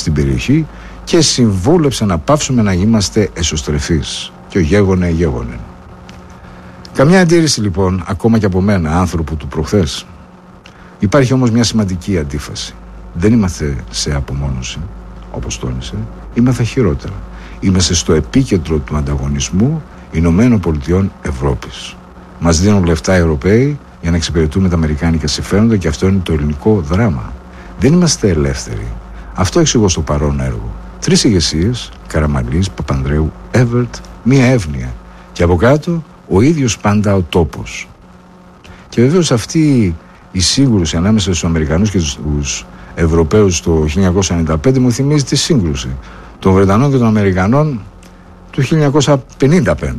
στην περιοχή και συμβούλεψε να πάψουμε να είμαστε εσωστρεφείς. Και ο γέγονε. Καμιά αντίρρηση λοιπόν, ακόμα και από μένα, άνθρωπο του προχθές. Υπάρχει όμως μια σημαντική αντίφαση. Δεν είμαστε σε απομόνωση, όπως τόνισε, είμαστε χειρότερα. Είμαστε στο επίκεντρο του ανταγωνισμού Ηνωμένων Πολιτειών Ευρώπης. Μας δίνουν λεφτά οι Ευρωπαίοι για να εξυπηρετούμε τα αμερικάνικα συμφέροντα και αυτό είναι το ελληνικό δράμα. Δεν είμαστε ελεύθεροι. Αυτό εξηγώ στο παρόν έργο. 3 ηγεσίες, Καραμανλής, Παπανδρέου, Εύερτ, μία εύνοια. Και από κάτω ο ίδιος πάντα ο τόπος. Και βεβαίως αυτή η σύγκρουση ανάμεσα στους Αμερικανούς και τους Ευρωπαίους το 1995 μου θυμίζει τη σύγκρουση των Βρετανών και των Αμερικανών του 1955.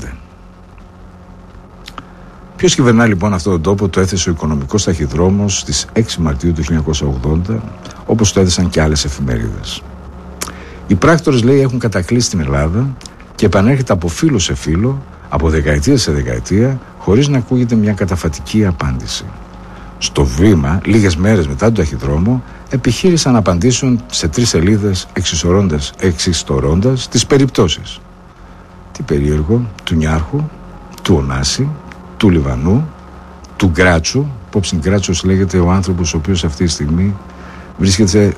Ποιος κυβερνά λοιπόν αυτόν τον τόπο, το έθεσε ο οικονομικός ταχυδρόμος στις 6 Μαρτίου του 1980, όπως το έθεσαν και άλλες εφημερίδες. Οι πράκτορες, λέει, έχουν κατακλείσει την Ελλάδα και επανέρχεται από φύλλο σε φύλλο, από δεκαετία σε δεκαετία, χωρίς να ακούγεται μια καταφατική απάντηση. Στο βήμα, λίγες μέρες μετά τον ταχυδρόμο, επιχείρησαν να απαντήσουν σε 3 σελίδες εξιστορώντας τις περιπτώσεις. Τι περίεργο, του Νιάρχου, του Ωνάση, του Λιβανού, του Γκράτσου. Υπόψη Γκράτσος λέγεται ο άνθρωπος ο οποίος αυτή τη στιγμή βρίσκεται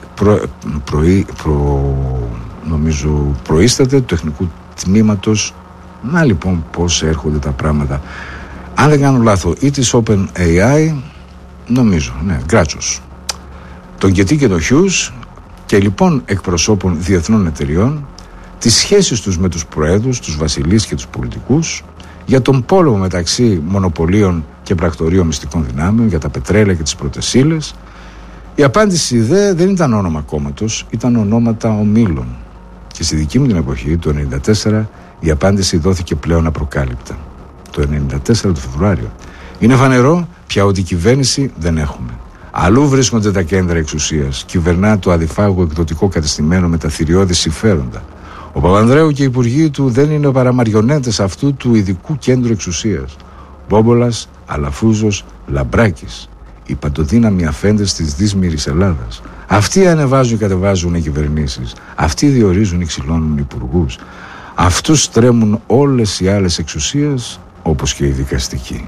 νομίζω προείσταται του τεχνικού τμήματος. Να λοιπόν πώς έρχονται τα πράγματα. Αν δεν κάνω λάθος, ή της OpenAI, νομίζω, ναι, Γκράτσος. Τον Γκετί και τον Χιούς και λοιπόν εκπροσώπων διεθνών εταιριών, τις σχέσεις τους με τους προέδρους, τους βασιλείς και τους πολιτικούς, για τον πόλεμο μεταξύ μονοπωλίων και πρακτορείων μυστικών δυνάμεων, για τα πετρέλαια και τις πρώτες ύλες. Η απάντηση δεν ήταν όνομα κόμματος, ήταν ονόματα ομίλων. Και στη δική μου την εποχή, το 1994, η απάντηση δόθηκε πλέον απροκάλυπτα. Το 1994 το Φεβρουάριο. Είναι φανερό πια ότι κυβέρνηση δεν έχουμε. Αλλού βρίσκονται τα κέντρα εξουσίας. Κυβερνά το αδιφάγο εκδοτικό κατεστημένο με τα θηριώδη συμφέροντα. Ο Παπανδρέου και οι υπουργοί του δεν είναι παρά μαριονέτες αυτού του ειδικού κέντρου εξουσίας. Μπόμπολας, Αλαφούζος, Λαμπράκης. Οι παντοδύναμοι αφέντες της δύσμηρης Ελλάδας. Αυτοί ανεβάζουν και κατεβάζουν οι κυβερνήσεις. Αυτοί διορίζουν ή ξυλώνουν υπουργούς. Αυτούς στρέμουν όλες οι άλλες εξουσίες, όπως και η δικαστική.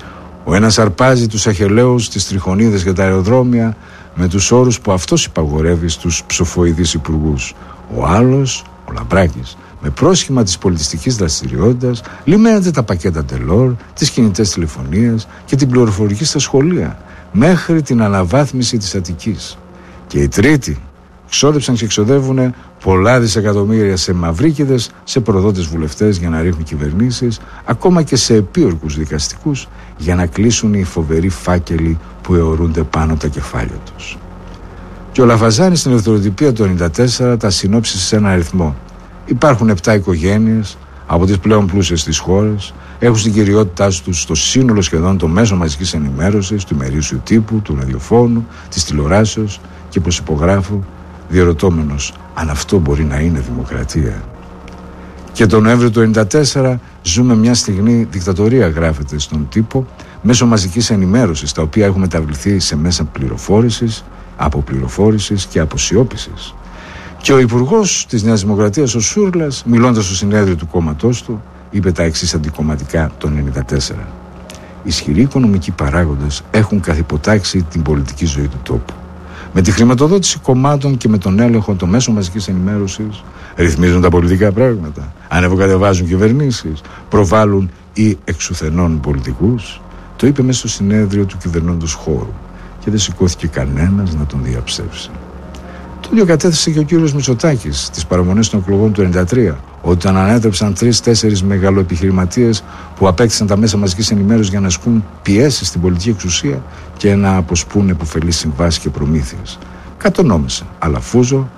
Ο ένας αρπάζει τους αχελαίους, τις τριχονίδες και τα αεροδρόμια με τους όρους που αυτός υπαγορεύει στους ψοφοειδείς υπουργούς. Ο άλλος, ο Λαμπράκης, με πρόσχημα της πολιτιστικής δραστηριότητας, λιμένεται τα πακέτα τελόρ, τις κινητές τηλεφωνίες και την πληροφορική στα σχολεία, μέχρι την αναβάθμιση της Αττικής. Και οι τρίτοι ξόδεψαν και εξοδεύουν πολλά δισεκατομμύρια σε μαυρίκηδες, σε προδότες βουλευτές για να ρίχνουν κυβερνήσεις, ακόμα και σε επίορκους δικαστικούς για να κλείσουν οι φοβεροί φάκελοι που αιωρούνται πάνω τα κεφάλια τους. Και ο Λαφαζάνης στην Ελευθεροτυπία το 1994 τα συνόψισε σε ένα αριθμό. Υπάρχουν 7 οικογένειες από τις πλέον πλούσιες της χώρας, έχουν στην κυριότητά τους το σύνολο σχεδόν των μέσων μαζικής ενημέρωσης, του ημερήσιου τύπου, του ραδιοφώνου, της τηλεοράσεως και προσυπογράφω, διερωτώμενος αν αυτό μπορεί να είναι δημοκρατία. Και τον Νοέμβριο του 1994 ζούμε μια στιγμή δικτατορία, γράφεται στον τύπο, μέσω μαζικής ενημέρωσης, τα οποία έχουν μεταβληθεί σε μέσα πληροφόρησης, αποπληροφόρησης και αποσιώπησης. Και ο υπουργός της Νέας Δημοκρατίας, ο Σούρλας, μιλώντας στο συνέδριο του κόμματός του, είπε τα εξής αντικομματικά το 1994. Ισχυροί οικονομικοί παράγοντες έχουν καθυποτάξει την πολιτική ζωή του τόπου. Με τη χρηματοδότηση κομμάτων και με τον έλεγχο των μέσων μαζικής ενημέρωσης ρυθμίζουν τα πολιτικά πράγματα, ανεβοκατεβάζουν κυβερνήσεις, προβάλλουν ή εξουθενών πολιτικούς. Το είπε μέσα στο συνέδριο του κυβερνώντος χώρου και δεν σηκώθηκε κανένας να τον διαψεύσει. Το ίδιο κατέθεσε και ο κύριος Μητσοτάκης στις παραμονές των εκλογών του 1993, όταν ανέτρεψαν 3-4 μεγαλοεπιχειρηματίες που απέκτησαν τα μέσα μαζικής ενημέρωσης για να ασκούν πιέσεις στην πολιτική εξουσία και να αποσπούν επωφελείς συμβάσεις και προμήθειες. Κατονόμησε Αλαφούζο,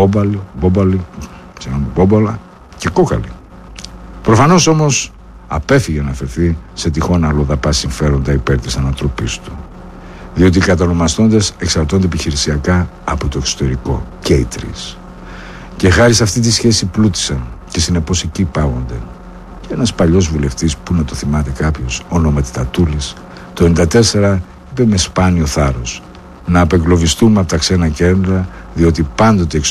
Μπόμπολα και Κόκαλη. Προφανώς όμως απέφυγε να αφαιθεί σε τυχόν αλλοδαπά συμφέροντα υπέρ της ανατροπής του. Διότι οι κατανομαστώντες εξαρτώνται επιχειρησιακά από το εξωτερικό και οι τρεις. Και χάρη σε αυτή τη σχέση πλούτησαν και συνεπώς εκεί πάγονται. Και ένας παλιός βουλευτής, που να το θυμάται κάποιος, ονόματι Τατούλης, το 1994 είπε με σπάνιο θάρρος να απεγκλωβιστούμε από τα ξένα κέντρα, διότι πάντοτε